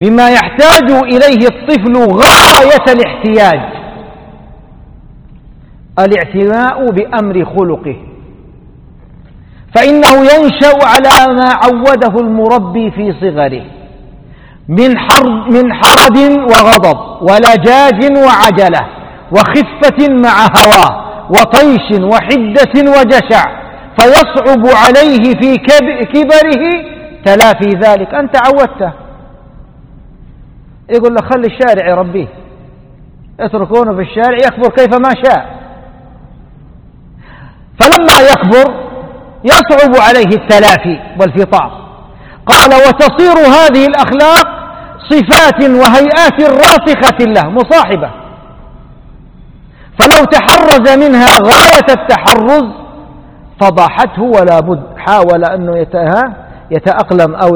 مما يحتاج إليه الطفل غاية الاحتياج: الاعتناء بأمر خلقه، فإنه ينشأ على ما عوده المربي في صغره من حرد وغضب ولجاج وعجلة وخفة مع هواه وطيش وحدة وجشع، فيصعب عليه في كبره تلافي ذلك. أنت عودته، يقول له خلي الشارع يربيه، اتركونه في الشارع يكبر كيفما شاء. فلما يكبر يصعب عليه التلافي والفطام. قال: وتصير هذه الأخلاق صفات وهيئات راسخة له مصاحبة، فلو تحرز منها غاية التحرز فضاحته ولا بد حاول أنه يتأقلم أو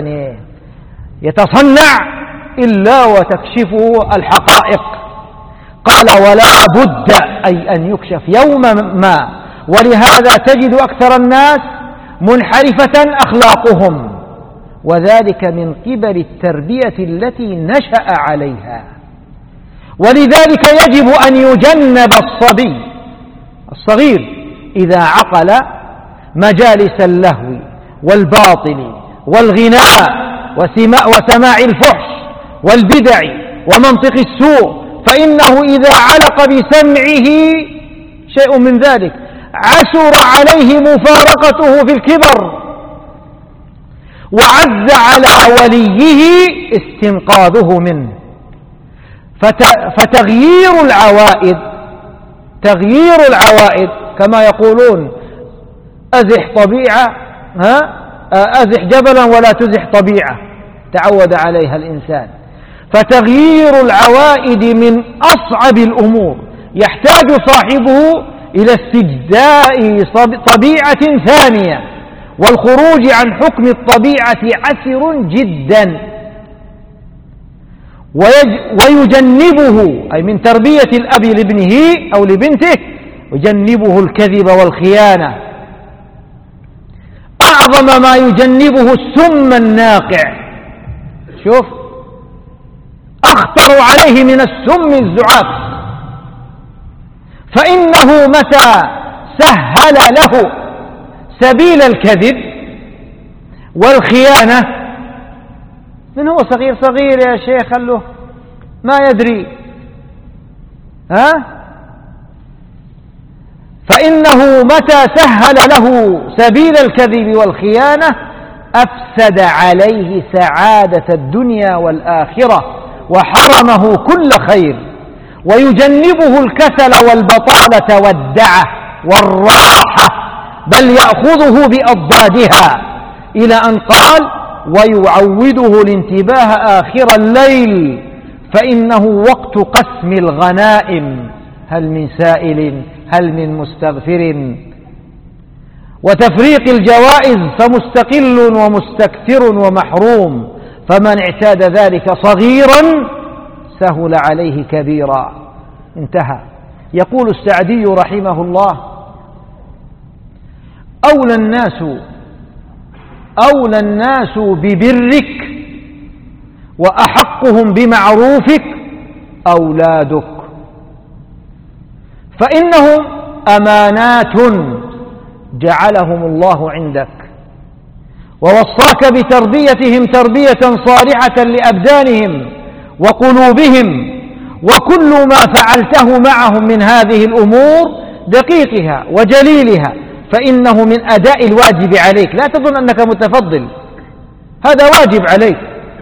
يتصنع إلا وتكشفه الحقائق. قال: ولا بد أي أن يكشف يوما ما. ولهذا تجد أكثر الناس منحرفة أخلاقهم، وذلك من قبل التربية التي نشأ عليها. ولذلك يجب أن يجنب الصبي الصغير إذا عقل مجالس اللهو والباطل والغناء وسماع الفحش والبدع ومنطق السوء، فإنه إذا علق بسمعه شيء من ذلك عسر عليه مفارقته في الكبر، وعز على وليه استنقاذه منه. فتغيير العوائد كما يقولون: أزح طبيعة أزح جبلا ولا تزح طبيعة، تعود عليها الإنسان. فتغيير العوائد من أصعب الأمور، يحتاج صاحبه إلى استجداء طبيعة ثانية، والخروج عن حكم الطبيعة عسر جدا. ويجنبه أي من تربية الأب لابنه أو لبنته، يجنبه الكذب والخيانة. أعظم ما يجنبه السم الناقع. شوف، أخطر عليه من السم الزعاف، فإنه متى سهل له سبيل الكذب والخيانة من هو صغير يا شيخ، خلوه ما يدري فإنه متى سهل له سبيل الكذب والخيانة أفسد عليه سعادة الدنيا والآخرة وحرمه كل خير، ويجنبه الكسل والبطالة والدعة والراحة، بل يأخذه بأضدادها، إلى أن قال: ويعوده الانتباه آخر الليل، فإنه وقت قسم الغنائم، هل من سائل هل من مستغفر، وتفريق الجوائز، فمستقل ومستكثر ومحروم، فمن اعتاد ذلك صغيرا سهل عليه كبيرا. انتهى. يقول السعدي رحمه الله: أولى الناس ببرك وأحقهم بمعروفك أولادك، فإنهم أمانات جعلهم الله عندك، ووصاك بتربيتهم تربية صالحة لأبدانهم وقلوبهم، وكل ما فعلته معهم من هذه الأمور دقيقها وجليلها فإنه من أداء الواجب عليك. لا تظن أنك متفضل، هذا واجب عليك،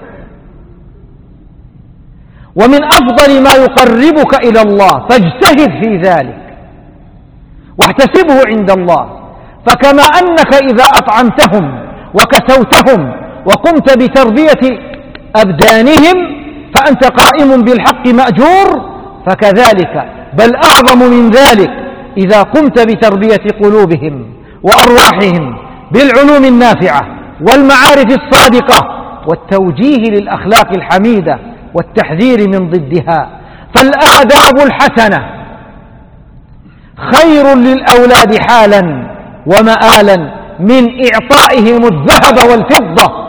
ومن أفضل ما يقربك إلى الله، فاجتهد في ذلك واحتسبه عند الله. فكما أنك إذا أطعمتهم وكسوتهم وقمت بتربية أبدانهم فأنت قائم بالحق مأجور، فكذلك بل أعظم من ذلك إذا قمت بتربية قلوبهم وأرواحهم بالعلوم النافعة والمعارف الصادقة والتوجيه للأخلاق الحميدة والتحذير من ضدها. فالآداب الحسنة خير للأولاد حالا ومآلا من إعطائهم الذهب والفضة